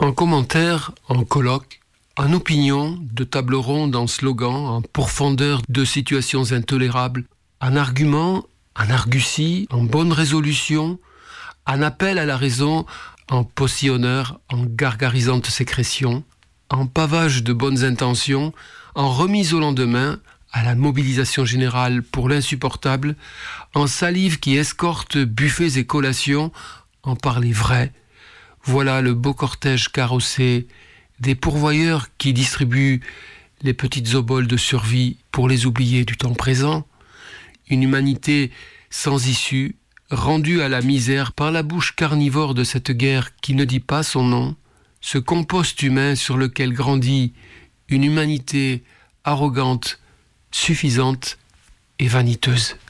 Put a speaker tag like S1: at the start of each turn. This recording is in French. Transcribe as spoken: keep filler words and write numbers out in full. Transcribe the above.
S1: En commentaire, en colloque, en opinion, de table ronde, en slogan, en pourfendeur de situations intolérables, en argument, en argutie, en bonne résolution, en appel à la raison, en possillonneur, en gargarisante sécrétion, en pavage de bonnes intentions, en remise au lendemain, à la mobilisation générale pour l'insupportable, en salive qui escorte buffets et collations, en parler vrai. Voilà le beau cortège carrossé des pourvoyeurs qui distribuent les petites oboles de survie pour les oubliés du temps présent. Une humanité sans issue, rendue à la misère par la bouche carnivore de cette guerre qui ne dit pas son nom, ce compost humain sur lequel grandit une humanité arrogante, suffisante et vaniteuse.